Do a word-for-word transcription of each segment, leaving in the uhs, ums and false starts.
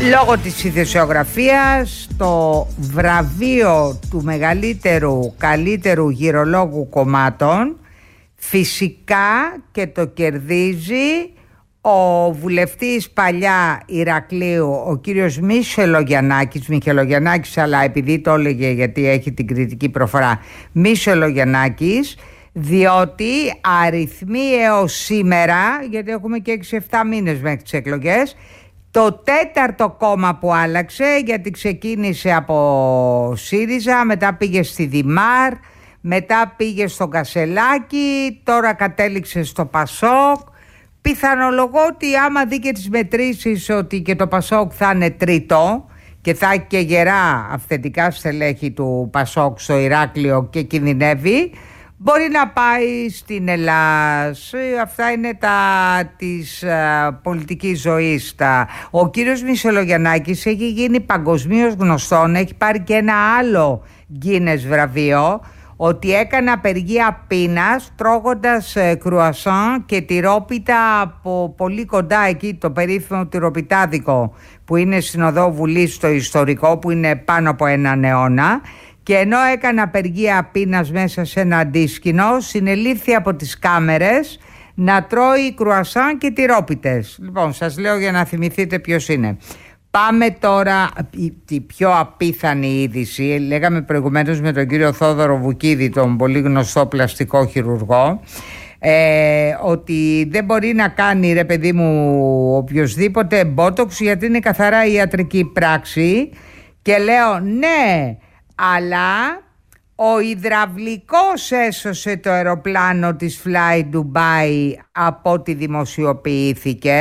Λόγω της ειδησιογραφίας, το βραβείο του μεγαλύτερου, καλύτερου γυρολόγου κομμάτων φυσικά και το κερδίζει ο βουλευτής παλιά Ηρακλείου, ο κύριος Μισελογιαννάκης, Μιχελογιαννάκης, αλλά επειδή το έλεγε γιατί έχει την κριτική προφορά, Μισελογιαννάκης, διότι αριθμεί έως σήμερα, γιατί έχουμε και έξι εφτά μήνες μέχρι τις εκλογές, το τέταρτο κόμμα που άλλαξε, γιατί ξεκίνησε από ΣΥΡΙΖΑ, μετά πήγε στη Δημάρ, μετά πήγε στο Κασελάκι, τώρα κατέληξε στο ΠΑΣΟΚ. Πιθανολογώ ότι άμα δει και τις μετρήσεις ότι και το ΠΑΣΟΚ θα είναι τρίτο και θα έχει και γερά αυθεντικά στελέχη του ΠΑΣΟΚ στο Ηράκλειο και κινδυνεύει, μπορεί να πάει στην Ελλάς. Αυτά είναι τα της uh, πολιτικής ζωής. Τα. Ο κύριος Μισελογιαννάκης έχει γίνει παγκοσμίως γνωστόν, έχει πάρει και ένα άλλο Guinness βραβείο, ότι έκανε απεργία πείνας τρώγοντας ε, κρουασάν και τυρόπιτα από πολύ κοντά εκεί, το περίφημο τυροπιτάδικο που είναι στην Οδό Βουλής στο ιστορικό, που είναι πάνω από έναν αιώνα. Και ενώ έκανε απεργία πείνας μέσα σε ένα αντίσκηνο, συνελήφθη από τις κάμερες να τρώει κρουασάν και τυρόπιτες. Λοιπόν, σας λέω για να θυμηθείτε ποιος είναι. Πάμε τώρα τη πιο απίθανη είδηση. Λέγαμε προηγουμένως με τον κύριο Θόδωρο Βουκίδη, τον πολύ γνωστό πλαστικό χειρουργό, ε, ότι δεν μπορεί να κάνει, ρε παιδί μου, οποιοσδήποτε μπότοξ, γιατί είναι καθαρά ιατρική πράξη. Και λέω ναι, αλλά ο υδραυλικός έσωσε το αεροπλάνο της Fly Dubai από ό,τι δημοσιοποιήθηκε,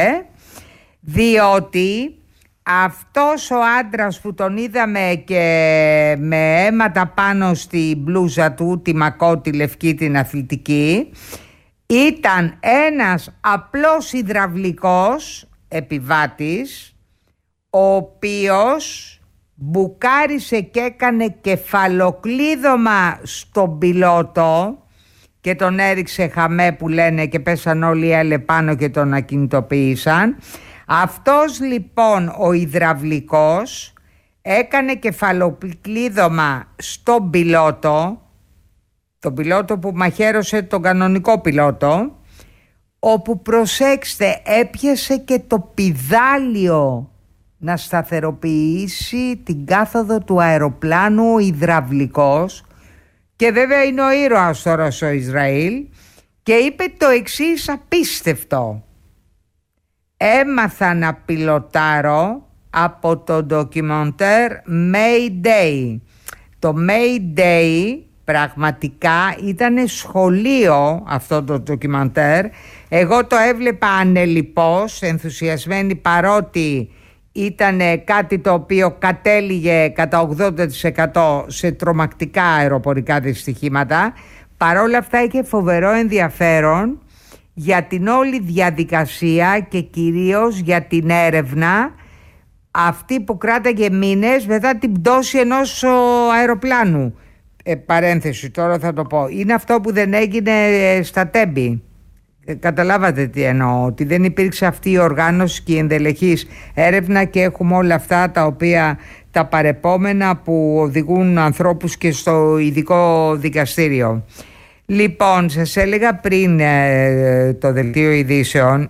διότι αυτός ο άντρας που τον είδαμε και με αίματα πάνω στη μπλούζα του, τη μακό, τη λευκή, την αθλητική, ήταν ένας απλός υδραυλικός επιβάτης, ο οποίος μπουκάρισε και έκανε κεφαλοκλείδωμα στον πιλότο και τον έριξε χαμέ που λένε, και πέσαν όλοι οι έλε πάνω και τον ακινητοποίησαν. Αυτός λοιπόν ο υδραυλικός έκανε κεφαλοκλείδωμα στον πιλότο, τον πιλότο που μαχαίρωσε τον κανονικό πιλότο, όπου, προσέξτε, έπιασε και το πηδάλιο να σταθεροποιήσει την κάθοδο του αεροπλάνου ο υδραυλικός. Και βέβαια είναι ο ήρωας τώρα στο Ισραήλ, και είπε το εξής απίστευτο: έμαθα να πιλοτάρω από το ντοκιμαντέρ Mayday. Το Mayday πραγματικά ήταν σχολείο αυτό το ντοκιμαντέρ. Εγώ το έβλεπα ανελιπώς, ενθουσιασμένη, παρότι ήταν κάτι το οποίο κατέληγε κατά ογδόντα τοις εκατό σε τρομακτικά αεροπορικά δυστυχήματα. Παρόλα αυτά είχε φοβερό ενδιαφέρον για την όλη διαδικασία και κυρίως για την έρευνα αυτή που κράταγε μήνες μετά την πτώση ενός αεροπλάνου. Ε, παρένθεση, τώρα θα το πω. Είναι αυτό που δεν έγινε στα Τέμπη. Ε, καταλάβατε τι εννοώ, ότι δεν υπήρξε αυτή η οργάνωση και η ενδελεχής έρευνα, και έχουμε όλα αυτά τα οποία τα παρεπόμενα που οδηγούν ανθρώπους και στο ειδικό δικαστήριο. Λοιπόν, σας έλεγα πριν ε, το δελτίο ειδήσεων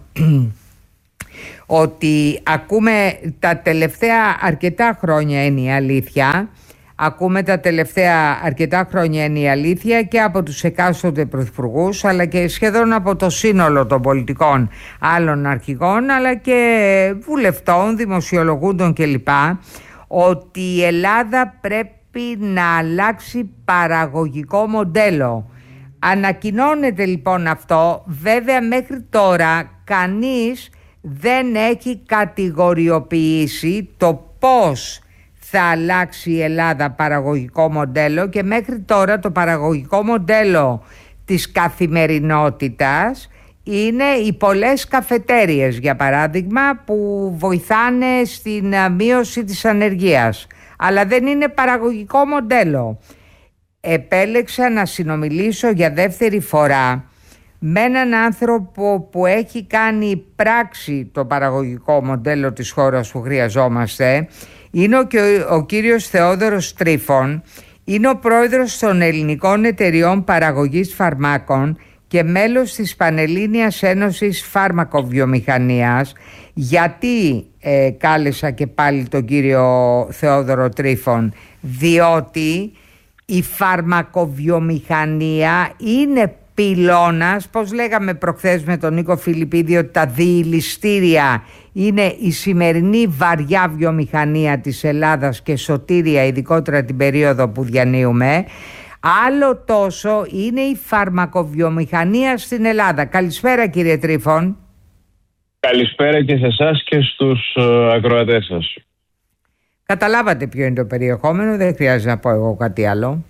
ότι ακούμε τα τελευταία αρκετά χρόνια, είναι η αλήθεια, ακούμε τα τελευταία αρκετά χρόνια είναι η αλήθεια και από τους εκάστοτε πρωθυπουργούς, αλλά και σχεδόν από το σύνολο των πολιτικών άλλων αρχηγών, αλλά και βουλευτών, δημοσιολογούντων κλπ, ότι η Ελλάδα πρέπει να αλλάξει παραγωγικό μοντέλο. Ανακοινώνεται λοιπόν αυτό. Βέβαια μέχρι τώρα κανείς δεν έχει κατηγοριοποιήσει το πώς θα αλλάξει η Ελλάδα παραγωγικό μοντέλο, και μέχρι τώρα το παραγωγικό μοντέλο της καθημερινότητας είναι οι πολλές καφετέριες, για παράδειγμα, που βοηθάνε στην μείωση της ανεργίας, αλλά δεν είναι παραγωγικό μοντέλο. Επέλεξα να συνομιλήσω για δεύτερη φορά με έναν άνθρωπο που έχει κάνει πράξη το παραγωγικό μοντέλο της χώρας που χρειαζόμαστε. Είναι ο, ο κύριος Θεόδωρος Τρίφων, είναι ο πρόεδρος των Ελληνικών Εταιριών Παραγωγής Φαρμάκων και μέλος της Πανελλήνιας Ένωσης Φάρμακοβιομηχανίας. Γιατί ε, κάλεσα και πάλι τον κύριο Θεόδωρο Τρίφων? Διότι η φαρμακοβιομηχανία είναι πυλώνας, πώς λέγαμε προχθές με τον Νίκο Φιλιππίδη, ότι τα διηλιστήρια είναι η σημερινή βαριά βιομηχανία της Ελλάδας και σωτήρια, ειδικότερα την περίοδο που διανύουμε. Άλλο τόσο είναι η φαρμακοβιομηχανία στην Ελλάδα. Καλησπέρα κύριε Τρίφων. Καλησπέρα και σε εσάς και στους ακροατές σας. Καταλάβατε ποιο είναι το περιεχόμενο, δεν χρειάζεται να πω εγώ κάτι άλλο.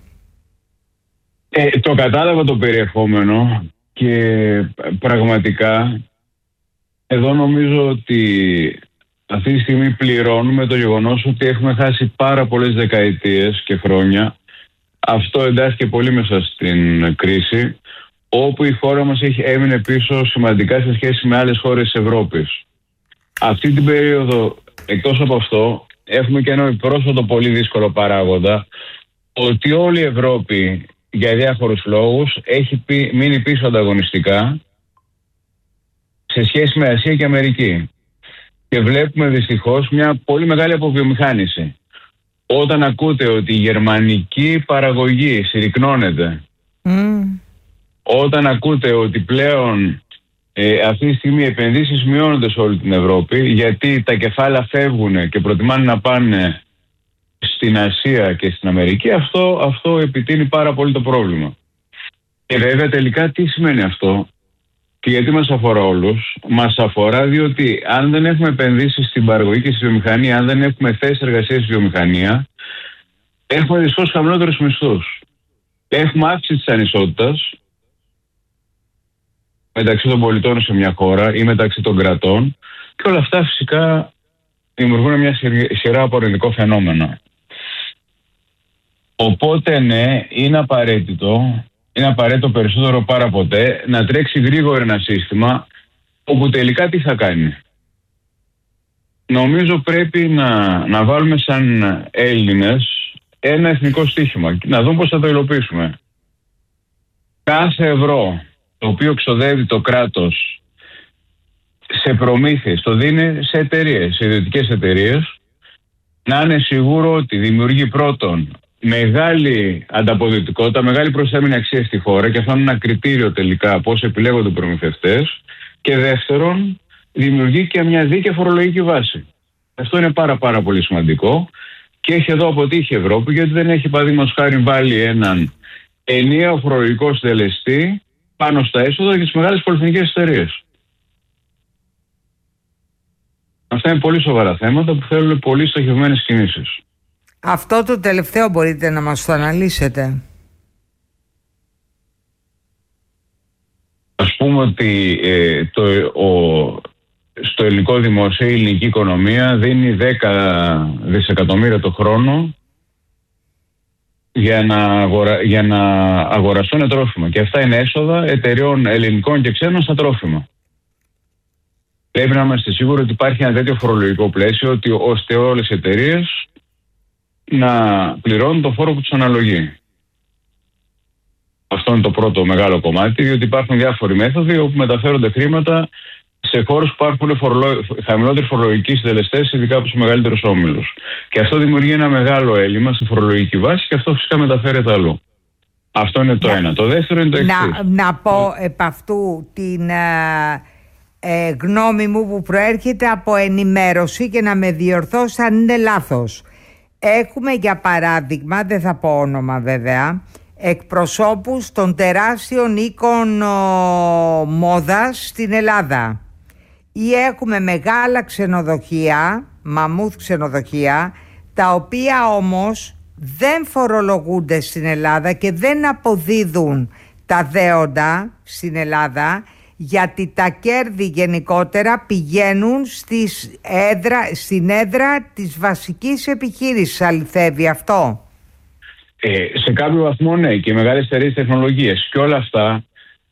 Ε, το κατάλαβα το περιεχόμενο και πραγματικά εδώ νομίζω ότι αυτή τη στιγμή πληρώνουμε το γεγονός ότι έχουμε χάσει πάρα πολλές δεκαετίες και χρόνια. Αυτό εντάσσεται πολύ μέσα στην κρίση, όπου η χώρα μας έχει, έμεινε πίσω σημαντικά σε σχέση με άλλες χώρες της Ευρώπης. Αυτή την περίοδο, εκτός από αυτό, έχουμε και ένα πρόσφατο πολύ δύσκολο παράγοντα, ότι όλη η Ευρώπη για διάφορους λόγους έχει πει, μείνει πίσω ανταγωνιστικά σε σχέση με Ασία και Αμερική. Και βλέπουμε δυστυχώς μια πολύ μεγάλη αποβιομηχάνηση. Όταν ακούτε ότι η γερμανική παραγωγή συρρικνώνεται, mm. όταν ακούτε ότι πλέον ε, αυτή τη στιγμή οι επενδύσεις μειώνονται σε όλη την Ευρώπη, γιατί τα κεφάλαια φεύγουν και προτιμάνε να πάνε στην Ασία και στην Αμερική, αυτό, αυτό επιτείνει πάρα πολύ το πρόβλημα. Και βέβαια τελικά τι σημαίνει αυτό και γιατί μας αφορά όλους? Μας αφορά διότι αν δεν έχουμε επενδύσει στην παραγωγή και στη βιομηχανία, αν δεν έχουμε θέσεις εργασίας στη βιομηχανία, έχουμε δυστυχώς χαμηλότερους μισθούς. Έχουμε αύξηση της ανισότητας μεταξύ των πολιτών σε μια χώρα ή μεταξύ των κρατών, και όλα αυτά φυσικά δημιουργούν μια σειρά από αρνητικό φαινόμενο. Οπότε ναι, είναι απαραίτητο, είναι απαραίτητο περισσότερο παρά ποτέ να τρέξει γρήγορα ένα σύστημα όπου τελικά τι θα κάνει? Νομίζω πρέπει να, να βάλουμε σαν Έλληνες ένα εθνικό στίχημα και να δούμε πώς θα το υλοποιήσουμε. Κάθε ευρώ το οποίο ξοδεύει το κράτος σε προμήθειες, το δίνει σε εταιρείες, σε ιδιωτικές εταιρείες, να είναι σίγουρο ότι δημιουργεί πρώτον μεγάλη ανταποδοτικότητα, μεγάλη προσθέμενη αξία στη χώρα, και αυτό είναι ένα κριτήριο τελικά πώς επιλέγονται οι προμηθευτές, και δεύτερον δημιουργεί και μια δίκαια φορολογική βάση. Αυτό είναι πάρα πάρα πολύ σημαντικό και έχει εδώ αποτύχει η Ευρώπη, γιατί δεν έχει παραδείγματος χάρη βάλει έναν ενιαίο φορολογικό συντελεστή πάνω στα έσοδα για τις μεγάλες πολυεθνικές εταιρείες. Αυτά είναι πολύ σοβαρά θέματα που θέλουν πολύ στοχευμένες κινήσεις. Αυτό το τελευταίο μπορείτε να μας το αναλύσετε? Ας πούμε ότι ε, το, ο, στο ελληνικό δημόσιο η ελληνική οικονομία δίνει δέκα δισεκατομμύρια το χρόνο για να, αγορα, για να αγοραστούν τρόφιμα. Και αυτά είναι έσοδα εταιρεών ελληνικών και ξένων στα τρόφιμα. Πρέπει να είμαστε σίγουροι ότι υπάρχει ένα τέτοιο φορολογικό πλαίσιο, ότι ώστε όλες οι εταιρείες να πληρώνουν το φόρο που τους αναλογεί. Αυτό είναι το πρώτο μεγάλο κομμάτι, διότι υπάρχουν διάφοροι μέθοδοι όπου μεταφέρονται χρήματα σε χώρες που υπάρχουν φορολο... χαμηλότεροι φορολογικοί συντελεστές, ειδικά από τους μεγαλύτερους όμιλους. Και αυτό δημιουργεί ένα μεγάλο έλλειμμα στη φορολογική βάση και αυτό φυσικά μεταφέρεται αλλού. Αυτό είναι το να... ένα. Το δεύτερο είναι το εξής. Να, να πω επ' αυτού την ε, ε, γνώμη μου που προέρχεται από ενημέρωση και να με διορθώσει αν είναι λάθος. Έχουμε για παράδειγμα, δεν θα πω όνομα βέβαια, εκπροσώπους των τεράστιων οίκων ο, μόδας στην Ελλάδα, ή έχουμε μεγάλα ξενοδοχεία, μαμούθ ξενοδοχεία, τα οποία όμως δεν φορολογούνται στην Ελλάδα και δεν αποδίδουν τα δέοντα στην Ελλάδα, γιατί τα κέρδη γενικότερα πηγαίνουν στις έδρα, στην έδρα της βασικής επιχείρησης. Αληθεύει αυτό? Ε, σε κάποιο βαθμό ναι, και οι μεγάλες εταιρείες τεχνολογίες και όλα αυτά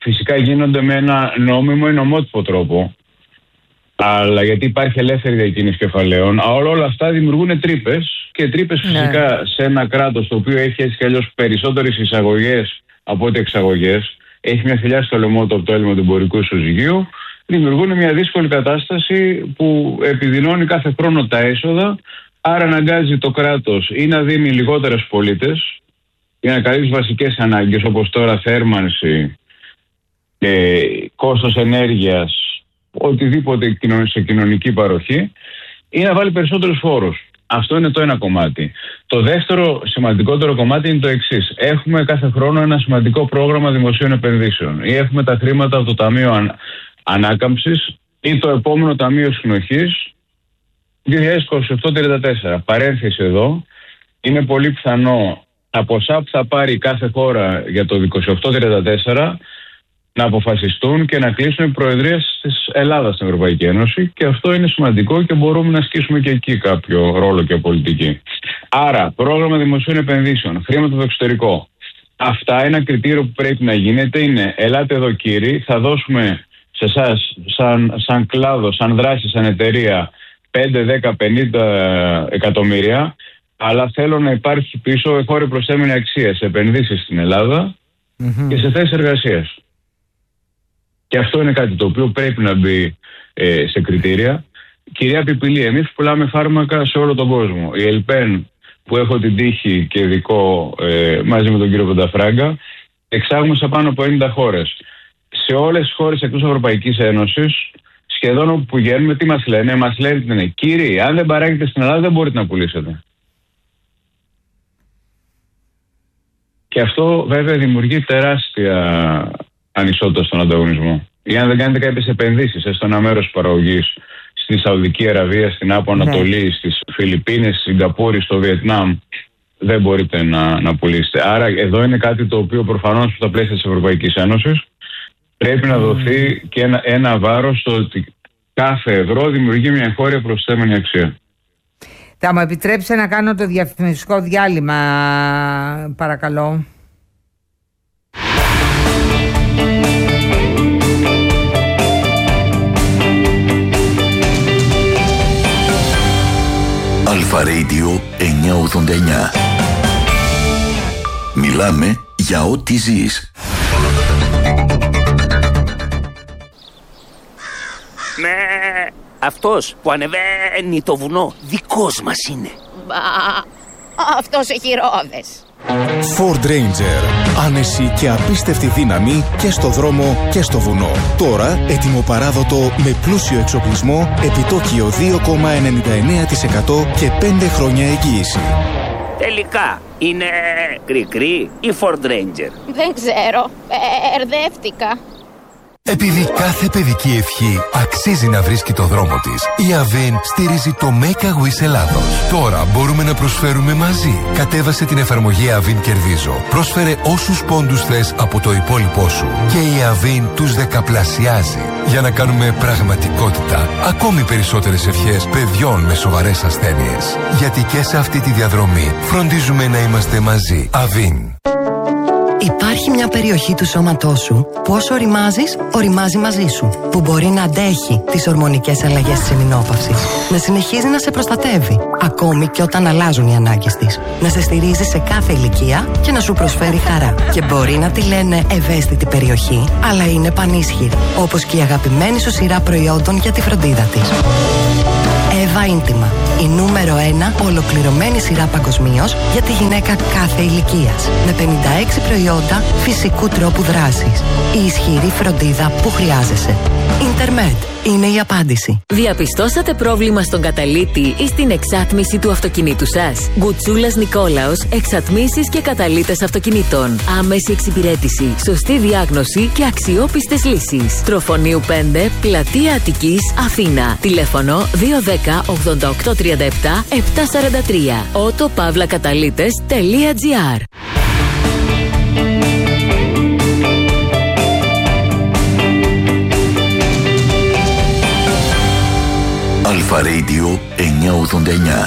φυσικά γίνονται με ένα νόμιμο ή νομότυπο τρόπο, αλλά γιατί υπάρχει ελεύθερη διακίνηση κεφαλαίων, όλα, όλα αυτά δημιουργούν τρύπες και τρύπες φυσικά ναι. σε ένα κράτος το οποίο έχει έτσι κι αλλιώς περισσότερες εισαγωγές από ό,τι εξαγωγές, έχει μια φυλιά στο λαιμό του από το έλλειμμα του εμπορικού ισοζυγίου, δημιουργούν μια δύσκολη κατάσταση που επιδεινώνει κάθε χρόνο τα έσοδα, άρα αναγκάζει το κράτος ή να δίνει λιγότερες πολίτες για να καλύψει βασικές ανάγκες όπως τώρα θέρμανση, ε, κόστος ενέργειας, οτιδήποτε σε κοινωνική παροχή, ή να βάλει περισσότερους φόρους. Αυτό είναι το ένα κομμάτι. Το δεύτερο σημαντικότερο κομμάτι είναι το εξής. Έχουμε κάθε χρόνο ένα σημαντικό πρόγραμμα δημοσίων επενδύσεων ή έχουμε τα χρήματα από το Ταμείο Αν... Ανάκαμψης ή το επόμενο Ταμείο Συνοχής δύο χιλιάδες είκοσι οκτώ τριάντα τέσσερα. Παρένθεση εδώ, είναι πολύ πιθανό τα ποσά που θα πάρει κάθε χώρα για το είκοσι οκτώ τριάντα τέσσερα να αποφασιστούν και να κλείσουν οι προεδρίες της Ελλάδας στην Ευρωπαϊκή Ένωση, και αυτό είναι σημαντικό και μπορούμε να ασκήσουμε και εκεί κάποιο ρόλο και πολιτική. Άρα, πρόγραμμα δημοσίων επενδύσεων, χρήματα από το εξωτερικό. Αυτά, ένα κριτήριο που πρέπει να γίνεται είναι: ελάτε εδώ κύριοι, θα δώσουμε σε εσάς σαν, σαν κλάδο, σαν δράση, σαν εταιρεία πέντε, δέκα, πενήντα εκατομμύρια, αλλά θέλω να υπάρχει πίσω εγχώρια προσθέμενη αξία σε επενδύσεις στην Ελλάδα mm-hmm. και σε θέσεις εργασίας. Και αυτό είναι κάτι το οποίο πρέπει να μπει ε, σε κριτήρια. Κυρία Πιπηλή, εμείς πουλάμε φάρμακα σε όλο τον κόσμο. Η Ελπέν, που έχω την τύχη και ειδικό ε, μαζί με τον κύριο Πενταφράγκα, εξάγουμε σε πάνω από ενενήντα χώρες. Σε όλες τις χώρες εκτός Ευρωπαϊκής Ένωσης, σχεδόν όπου πηγαίνουμε, τι μας λένε? Μας λένε, κύριοι, αν δεν παράγετε στην Ελλάδα δεν μπορείτε να πουλήσετε. Και αυτό βέβαια δημιουργεί τεράστια ανισότητα στον ανταγωνισμό. Ή αν δεν κάνετε κάποιες επενδύσεις, έστω ένα μέρος της παραγωγής στη Σαουδική Αραβία, στην Άπο Ανατολή, ναι. στις Φιλιππίνες, στη Σιγκαπούρη, στο Βιετνάμ, δεν μπορείτε να, να πουλήσετε. Άρα εδώ είναι κάτι το οποίο προφανώς στα πλαίσια της Ευρωπαϊκής Ένωσης πρέπει να δοθεί και ένα, ένα βάρος στο ότι κάθε ευρώ δημιουργεί μια εγχώρια προσθέμενη αξία. Θα μου επιτρέψετε να κάνω το διαφημιστικό διάλειμμα, παρακαλώ. Αλφα Radio εννιακόσια ογδόντα εννιά. Μιλάμε για ό,τι ζεις. Με αυτός που ανεβαίνει το βουνό δικός μας είναι. Μπα, αυτός έχει ρόδες. Ford Ranger. Άνεση και απίστευτη δύναμη και στο δρόμο και στο βουνό. Τώρα έτοιμο-παράδοτο με πλούσιο εξοπλισμό, επιτόκιο δύο κόμμα ενενήντα εννέα τοις εκατό και πέντε χρόνια εγγύηση. Τελικά είναι κρι-κρι ή Ford Ranger? Δεν ξέρω, μπερδεύτηκα. Επειδή κάθε παιδική ευχή αξίζει να βρίσκει το δρόμο της, η Avin στηρίζει το Make a Wish Ελλάδος. Τώρα μπορούμε να προσφέρουμε μαζί. Κατέβασε την εφαρμογή Avin Κερδίζω. Πρόσφερε όσους πόντους θες από το υπόλοιπό σου και η Avin τους δεκαπλασιάζει για να κάνουμε πραγματικότητα ακόμη περισσότερες ευχές παιδιών με σοβαρές ασθένειες. Γιατί και σε αυτή τη διαδρομή φροντίζουμε να είμαστε μαζί. Avin. Υπάρχει μια περιοχή του σώματός σου που όσο οριμάζεις, οριμάζει μαζί σου. Που μπορεί να αντέχει τις ορμονικές αλλαγές της εμεινόπαυσης. Να συνεχίζει να σε προστατεύει, ακόμη και όταν αλλάζουν οι ανάγκες της. Να σε στηρίζει σε κάθε ηλικία και να σου προσφέρει χαρά. Και μπορεί να τη λένε ευαίσθητη περιοχή, αλλά είναι πανίσχυρη. Όπως και η αγαπημένη σου σειρά προϊόντων για τη φροντίδα της. Εύα Ίντιμα. Η νούμερο ένα ολοκληρωμένη σειρά παγκοσμίως για τη γυναίκα κάθε ηλικίας. Με πενήντα έξι προϊόντα φυσικού τρόπου δράσης. Η ισχυρή φροντίδα που χρειάζεσαι. Ιντερμετ είναι η απάντηση. Διαπιστώσατε πρόβλημα στον καταλύτη ή στην εξάτμιση του αυτοκινήτου σας? Γκουτσούλας Νικόλαος, εξατμίσεις και καταλύτες αυτοκινήτων. Άμεση εξυπηρέτηση, σωστή διάγνωση και αξιόπιστες λύσεις. Τροφονίου πέντε, Πλατεία Αττικής, Αθήνα. Τηλέφωνο δύο ένα μηδέν ογδόντα οκτώ τριάντα επτά επτακόσια σαράντα τρία. ότο παύλα καταλύτες τελεία τζι άρ. Αλφα Radio εννιακόσια ογδόντα εννιά.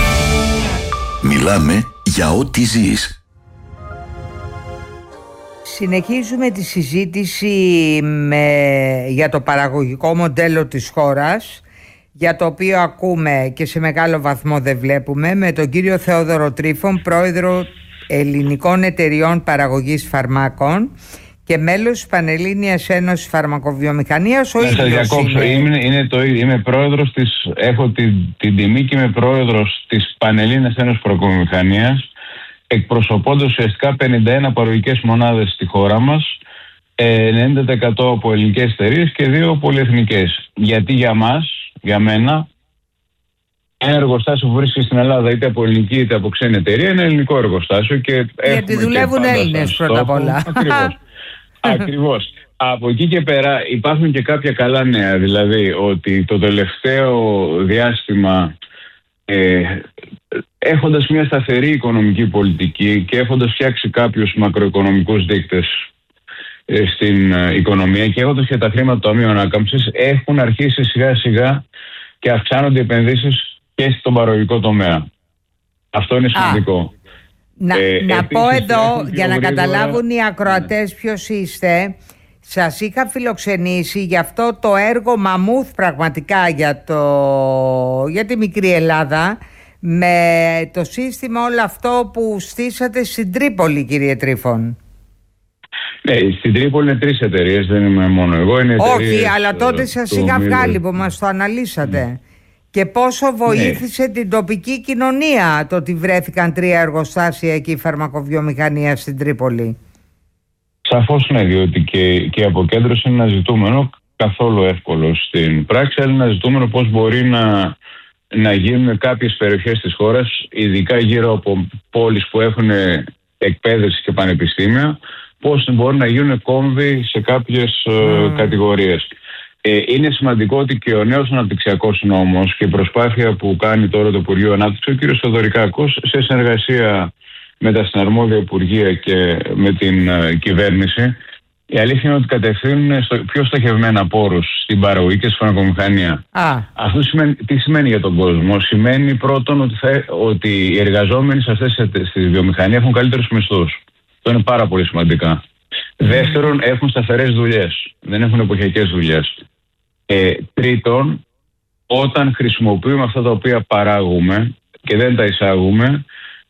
Μιλάμε για ό,τι ζεις. Συνεχίζουμε τη συζήτηση με, για το παραγωγικό μοντέλο της χώρας, για το οποίο ακούμε και σε μεγάλο βαθμό δεν βλέπουμε, με τον κύριο Θεόδωρο Τρίφων, πρόεδρο Ελληνικών Εταιριών Παραγωγής Φαρμάκων και μέλος της Πανελλήνιας Ένωσης Φαρμακοβιομηχανίας. Ο ίδιος είναι. Είναι, είναι το, είμαι πρόεδρος της, έχω την, την τιμή και είμαι πρόεδρος της Πανελλήνιας Ένωσης Φαρμακοβιομηχανίας, εκπροσωπώντας ουσιαστικά πενήντα ένα παραγωγικές μονάδες στη χώρα μας, ενενήντα τοις εκατό από ελληνικές εταιρείες και δύο πολυεθνικές. Γιατί για μας, για μένα, ένα εργοστάσιο που βρίσκεται στην Ελλάδα είτε από ελληνική είτε από ξένη εταιρεία είναι ελληνικό εργοστάσιο. Και γιατί δουλεύουν Έλληνες πρώτα απ' όλα. Ακριβώς. Ακριβώς. Από εκεί και πέρα υπάρχουν και κάποια καλά νέα. Δηλαδή ότι το τελευταίο διάστημα, ε, έχοντας μια σταθερή οικονομική πολιτική και έχοντας φτιάξει κάποιους μακροοικονομικούς δείκτες ε, στην ε, οικονομία και έχοντας και τα χρήματα του Ταμείου Ανάκαμψης, έχουν αρχίσει σιγά σιγά και αυξάνονται οι επενδύσεις και στον παραγωγικό τομέα. Αυτό είναι σημαντικό. Να, ε, να πω εδώ, για να γρήγορα καταλάβουν οι ακροατές ποιος είστε, σας είχα φιλοξενήσει για αυτό το έργο μαμούθ πραγματικά για, το, για τη μικρή Ελλάδα, με το σύστημα όλο αυτό που στήσατε στην Τρίπολη, κύριε Τρίφων. Ναι, στην Τρίπολη είναι τρεις εταιρείες, δεν είμαι μόνο εγώ. Είναι όχι, αλλά τότε σας είχα βγάλει που μας το αναλύσατε. Mm. Και πόσο βοήθησε ναι. την τοπική κοινωνία το ότι βρέθηκαν τρία εργοστάσια εκεί η φαρμακοβιομηχανία στην Τρίπολη. Σαφώς ναι, διότι και, και η αποκέντρωση είναι ένα ζητούμενο καθόλου εύκολο στην πράξη, αλλά είναι ένα ζητούμενο πώς μπορεί να, να γίνουν κάποιες περιοχές της χώρας, ειδικά γύρω από πόλεις που έχουν εκπαίδευση και πανεπιστήμια, πώς μπορεί να γίνουν κόμβοι σε κάποιες mm. κατηγορίες. Ε, είναι σημαντικό ότι και ο νέος αναπτυξιακός νόμος και η προσπάθεια που κάνει τώρα το Υπουργείο Ανάπτυξη, ο κ. Θεοδωρικάκος, σε συνεργασία με τα συναρμόδια Υπουργεία και με την uh, κυβέρνηση, η αλήθεια είναι ότι κατευθύνουν στο, πιο στοχευμένα πόρους στην παραγωγή και στη φαρμακοβιομηχανία. Ah. Αυτό σημαίνει, τι σημαίνει για τον κόσμο? Σημαίνει πρώτον ότι, θα, ότι οι εργαζόμενοι σε αυτές τις βιομηχανίες έχουν καλύτερους μισθούς. Αυτό είναι πάρα πολύ σημαντικά. Mm. Δεύτερον, έχουν σταθερές δουλειές. Δεν έχουν εποχιακές δουλειές. Ε, τρίτον, όταν χρησιμοποιούμε αυτά τα οποία παράγουμε και δεν τα εισάγουμε,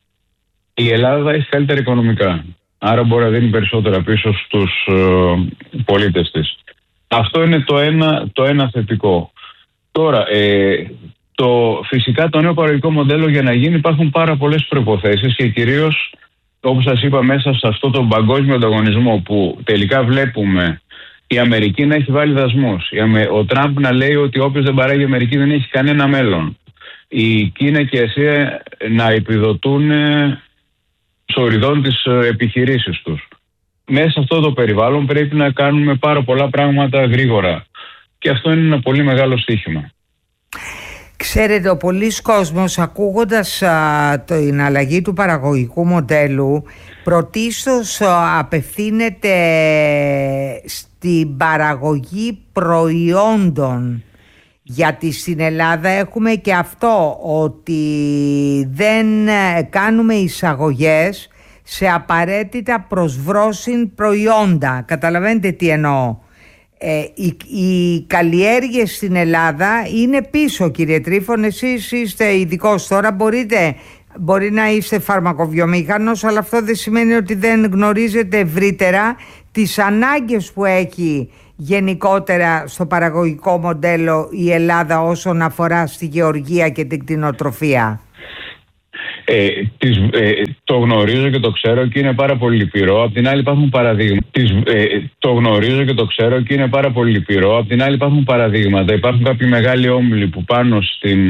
η Ελλάδα έχει καλύτερα οικονομικά. Άρα μπορεί να δίνει περισσότερα πίσω στους ε, πολίτες της. Αυτό είναι το ένα, το ένα θετικό. Τώρα, ε, το, φυσικά το νέο παραγωγικό μοντέλο για να γίνει υπάρχουν πάρα πολλές προϋποθέσεις και κυρίως, όπως σας είπα, μέσα σε αυτό τον παγκόσμιο ανταγωνισμό που τελικά βλέπουμε η Αμερική να έχει βάλει δασμούς, ο Τραμπ να λέει ότι όποιος δεν παράγει η Αμερική δεν έχει κανένα μέλλον, η Κίνα και η Ασία να επιδοτούν σοριδών τις επιχειρήσεις τους. Μέσα σε αυτό το περιβάλλον πρέπει να κάνουμε πάρα πολλά πράγματα γρήγορα και αυτό είναι ένα πολύ μεγάλο στοίχημα. Ξέρετε, ο πολλής κόσμος ακούγοντας α, την αλλαγή του παραγωγικού μοντέλου πρωτίστως α, απευθύνεται στην παραγωγή προϊόντων, γιατί στην Ελλάδα έχουμε και αυτό, ότι δεν κάνουμε εισαγωγές σε απαραίτητα προσβρόσιν προϊόντα. Καταλαβαίνετε τι εννοώ? Ε, οι, οι καλλιέργειες στην Ελλάδα είναι πίσω, κύριε Τρίφων. Εσείς είστε ειδικός τώρα, μπορείτε, μπορεί να είστε φαρμακοβιομήχανος, αλλά αυτό δεν σημαίνει ότι δεν γνωρίζετε ευρύτερα τις ανάγκες που έχει γενικότερα στο παραγωγικό μοντέλο η Ελλάδα όσον αφορά στη γεωργία και την κτηνοτροφία. Ε, τις, ε, το γνωρίζω και το ξέρω και είναι πάρα πολύ λυπηρό. Απ' την άλλη υπάρχουν παραδείγματα. Τις, ε, το γνωρίζω και το ξέρω και είναι πάρα πολύ λυπηρό. Απ' την άλλη υπάρχουν παραδείγματα. Υπάρχουν κάποιοι μεγάλοι όμιλοι που πάνω στην